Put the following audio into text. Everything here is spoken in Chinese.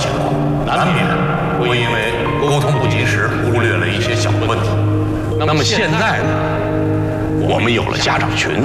情况，难免会因为沟通不及时，忽略了一些小的问题。那么现在呢，我们有了家长群，